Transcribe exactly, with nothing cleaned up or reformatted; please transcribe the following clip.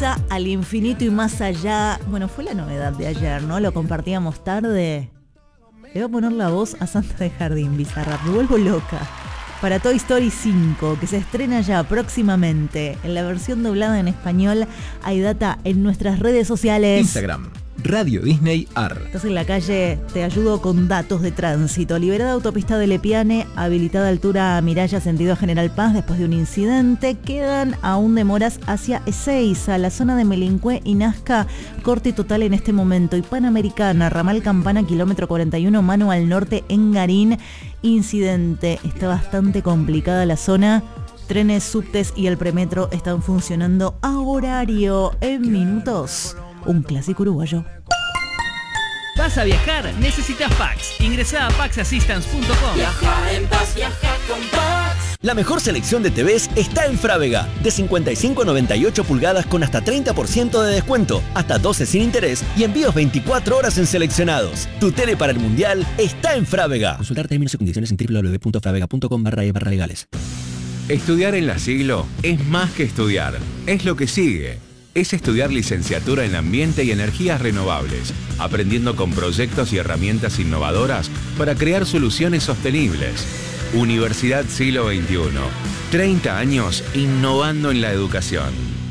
Pizza al infinito y más allá. Bueno, fue la novedad de ayer, ¿no? Lo compartíamos tarde. Le voy a poner la voz a Santa de Jardín, Bizarrap. Me vuelvo loca. Para Toy Story cinco, que se estrena ya próximamente en la versión doblada en español. Hay data en nuestras redes sociales. Instagram, Radio Disney A R. Estás en la calle, te ayudo con datos de tránsito. Liberada autopista de Lepiane, habilitada altura Miraya, sentido General Paz, después de un incidente. Quedan aún demoras hacia Ezeiza, la zona de Melincue y Nazca, corte total en este momento. Y Panamericana, ramal Campana, kilómetro cuarenta y uno, mano al norte en Garín. Incidente, está bastante complicada la zona. Trenes, subtes y el premetro están funcionando a horario. En minutos, un clásico uruguayo. ¿Vas a viajar? Necesitas Pax. Ingresá a pax assistance punto com. Viaja en paz, viaja con Pax. La mejor selección de T Vs está en Frávega. De cincuenta y cinco a noventa y ocho pulgadas con hasta treinta por ciento de descuento, hasta doce sin interés y envíos veinticuatro horas en seleccionados. Tu tele para el Mundial está en Frávega. Consultar términos y condiciones en doble u doble u doble u punto fravega punto com barra e barra legales. Estudiar en la Siglo es más que estudiar. Es lo que sigue. Es estudiar licenciatura en Ambiente y Energías Renovables, aprendiendo con proyectos y herramientas innovadoras para crear soluciones sostenibles. Universidad Siglo veintiuno. treinta años innovando en la educación.